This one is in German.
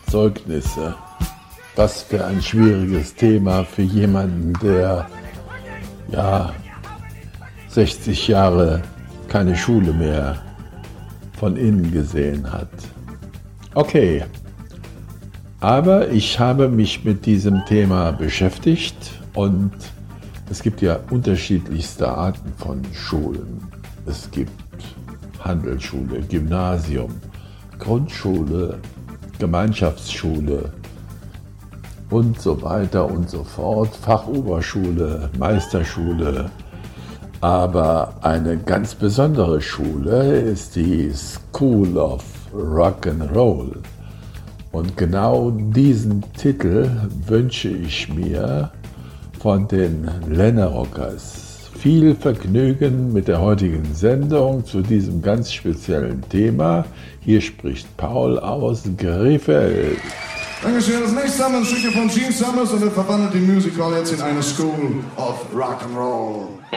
Zeugnisse. Was für ein schwieriges Thema für jemanden, der 60 Jahre keine Schule mehr von innen gesehen hat. Okay, aber ich habe mich mit diesem Thema beschäftigt und es gibt ja unterschiedlichste Arten von Schulen. Es gibt Handelsschule, Gymnasium, Grundschule, Gemeinschaftsschule und so weiter und so fort, Fachoberschule, Meisterschule. Aber eine ganz besondere Schule ist die School of Rock and Roll. Und genau diesen Titel wünsche ich mir von den Lännerrockers. Viel Vergnügen mit der heutigen Sendung zu diesem ganz speziellen Thema. Hier spricht Paul aus Krefeld. Dankeschön. Das nächste haben wir ein Stückchen von Gene Summers und er verwandelt die Music Hall jetzt in eine School of Rock and Roll.